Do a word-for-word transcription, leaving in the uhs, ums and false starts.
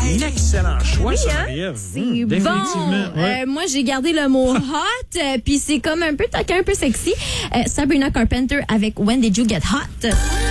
un excellent choix, Oui, ça, hein? Marie-Ève. C'est Hum, bon. définitivement. Ouais. Euh, moi, j'ai gardé le mot hot, euh, puis c'est comme un peu taquin, un peu sexy. Euh, Sabrina Carpenter avec When Did You Get Hot?